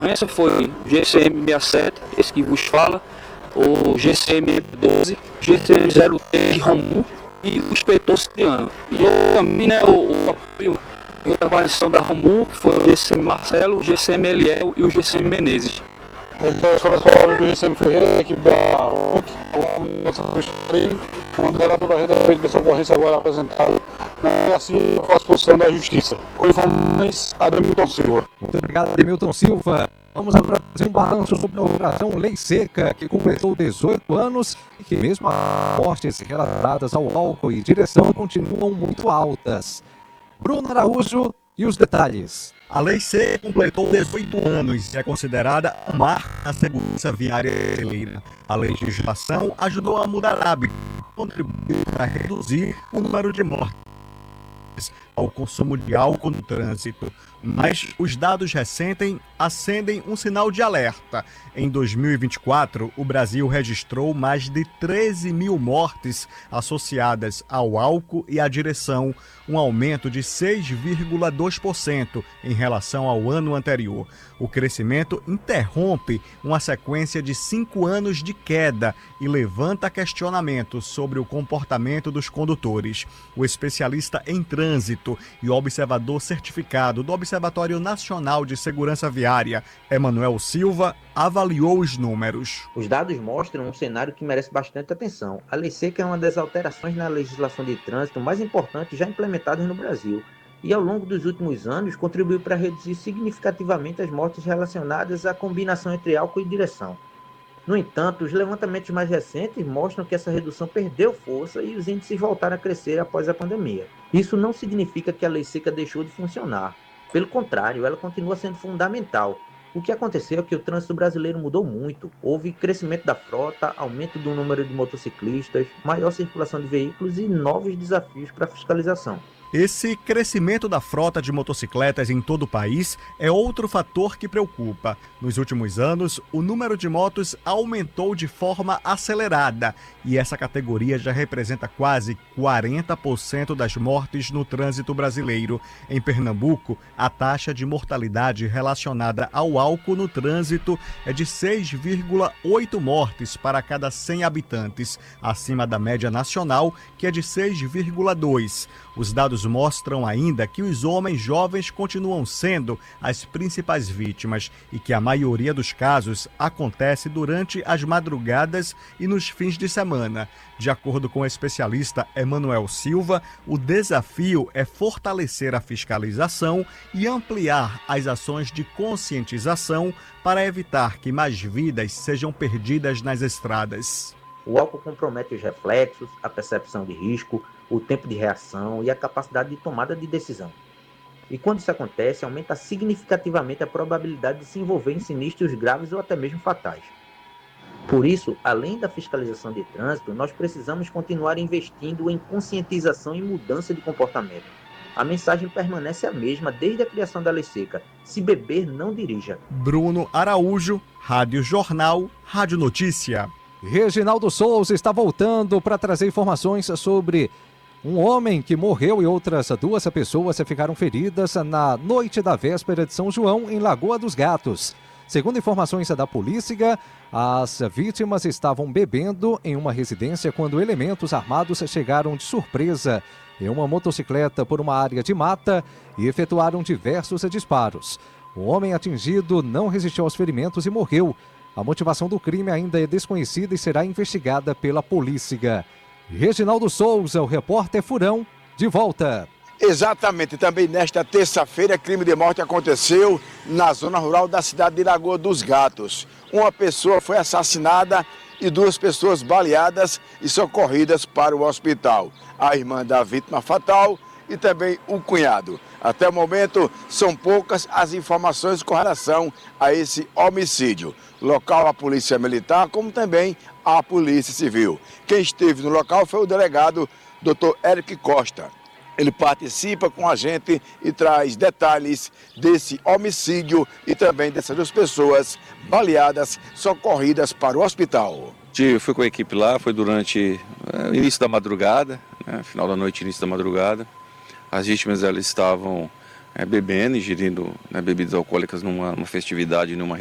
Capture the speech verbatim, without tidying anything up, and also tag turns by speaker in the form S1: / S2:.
S1: doença foi G C M sessenta e sete, esse que vos fala, o G C M doze, G C M zero três de Romu e o inspetor Cipriano. E eu também, né, o, o apoio e outra variação da Romu, que foi o G C M Marcelo, o G C M Eliel e o G C M Menezes.
S2: Então, as palavras do G C M Ferreira, a equipe da U C, uma dela toda a respeito dessa ocorrência agora apresentada na assim a exposição da Justiça. Com informações, Ademilton Silva.
S3: Muito obrigado, Ademilton Silva. Vamos agora fazer um balanço sobre a Operação Lei Seca, que completou dezoito anos e que mesmo as mortes relatadas ao álcool e direção continuam muito altas. Bruno Araújo e os detalhes.
S4: A Lei Seca completou dezoito anos e é considerada um marco na segurança viária brasileira. A legislação ajudou a mudar hábitos, contribuiu para reduzir o número de mortes ao consumo de álcool no trânsito. Mas os dados recentes acendem um sinal de alerta. Em dois mil e vinte e quatro, o Brasil registrou mais de treze mil mortes associadas ao álcool e à direção, um aumento de seis vírgula dois por cento em relação ao ano anterior. O crescimento interrompe uma sequência de cinco anos de queda e levanta questionamentos sobre o comportamento dos condutores. O especialista em trânsito e observador certificado do Observatório Nacional de Segurança Viária, Emanuel Silva, avaliou os números.
S5: Os dados mostram um cenário que merece bastante atenção. A Lei Seca é uma das alterações na legislação de trânsito mais importantes já implementadas no Brasil e, ao longo dos últimos anos, contribuiu para reduzir significativamente as mortes relacionadas à combinação entre álcool e direção. No entanto, os levantamentos mais recentes mostram que essa redução perdeu força e os índices voltaram a crescer após a pandemia. Isso não significa que a Lei Seca deixou de funcionar. Pelo contrário, ela continua sendo fundamental. O que aconteceu é que o trânsito brasileiro mudou muito. Houve crescimento da frota, aumento do número de motociclistas, maior circulação de veículos e novos desafios para a fiscalização.
S4: Esse crescimento da frota de motocicletas em todo o país é outro fator que preocupa. Nos últimos anos, o número de motos aumentou de forma acelerada e essa categoria já representa quase quarenta por cento das mortes no trânsito brasileiro. Em Pernambuco, a taxa de mortalidade relacionada ao álcool no trânsito é de seis vírgula oito mortes para cada cem habitantes, acima da média nacional, que é de seis vírgula dois. Os dados mostram ainda que os homens jovens continuam sendo as principais vítimas e que a maioria dos casos acontece durante as madrugadas e nos fins de semana. De acordo com o especialista Emanuel Silva, o desafio é fortalecer a fiscalização e ampliar as ações de conscientização para evitar que mais vidas sejam perdidas nas estradas.
S5: O álcool compromete os reflexos, a percepção de risco, o tempo de reação e a capacidade de tomada de decisão. E quando isso acontece, aumenta significativamente a probabilidade de se envolver em sinistros graves ou até mesmo fatais. Por isso, além da fiscalização de trânsito, nós precisamos continuar investindo em conscientização e mudança de comportamento. A mensagem permanece a mesma desde a criação da Lei Seca: se beber, não dirija.
S4: Bruno Araújo, Rádio Jornal, Rádio Notícia.
S3: Reginaldo Souza está voltando para trazer informações sobre um homem que morreu e outras duas pessoas ficaram feridas na noite da véspera de São João, em Lagoa dos Gatos. Segundo informações da polícia, as vítimas estavam bebendo em uma residência quando elementos armados chegaram de surpresa em uma motocicleta por uma área de mata e efetuaram diversos disparos. O homem atingido não resistiu aos ferimentos e morreu. A motivação do crime ainda é desconhecida e será investigada pela polícia. Reginaldo Souza, o repórter Furão, de volta.
S6: Exatamente, também nesta terça-feira, crime de morte aconteceu na zona rural da cidade de Lagoa dos Gatos. Uma pessoa foi assassinada e duas pessoas baleadas e socorridas para o hospital. A irmã da vítima fatal e também o cunhado. Até o momento, são poucas as informações com relação a esse homicídio. Local a Polícia Militar, como também a Polícia Civil. Quem esteve no local foi o delegado doutor Eric Costa. Ele participa com a gente e traz detalhes desse homicídio e também dessas duas pessoas baleadas, socorridas para o hospital.
S7: Eu fui com a equipe lá, foi durante é, o início da madrugada, né, final da noite, início da madrugada. As vítimas elas estavam é, bebendo, ingerindo, né, bebidas alcoólicas numa, numa festividade, numa